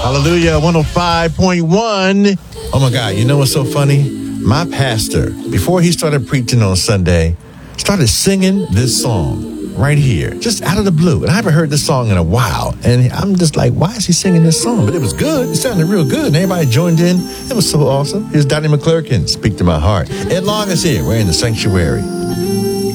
Hallelujah, 105.1. Oh my God, you know what's so funny? My pastor, before he started preaching on Sunday, started singing this song right here, just out of the blue. And I haven't heard this song in a while. And I'm just like, why is he singing this song? But it was good. It sounded real good. And everybody joined in. It was so awesome. Here's Donnie McClurkin, Speak to My Heart. Ed Long is here. We're in the sanctuary.